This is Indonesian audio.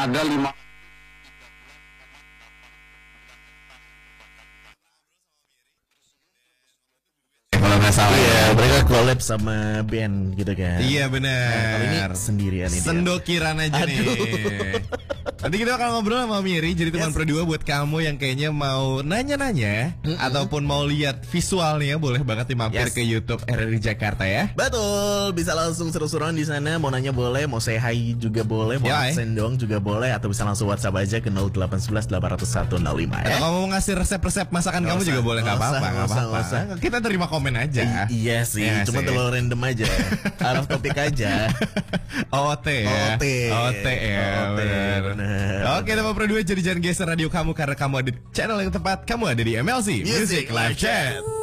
ada 5. Kalau nggak salah Iya, ya. mereka collab sama band gitu kan. Iya Nah, kalau ini benar. sendirian ini. Sendokiran aja nih. Nanti kita akan ngobrol sama Miri. Jadi teman Pro 2 buat kamu yang kayaknya mau nanya-nanya ataupun mau lihat visualnya, boleh banget dimampir Yes. ke YouTube RRI Jakarta ya. Betul, bisa langsung seru-seruan di sana. Mau nanya boleh, mau say hi juga boleh, mau Ya, absen dong juga boleh, atau bisa langsung WhatsApp aja ke 0811 801 105 Atau ya. kamu mau ngasih resep-resep masakan kamu Nggak juga usah, boleh, nggak nggak apa-apa, usah, nggak nggak apa-apa. usah. Kita terima komen aja. Iya sih, Iya cuma sih. terlalu random aja. Out of topic aja. OOT ya. OOT. ya. OOT, Benar. benar. Oke, teman Pro 2, jadi jangan geser radio kamu karena kamu ada di channel yang tepat. Kamu ada di MLC Music Live Chat.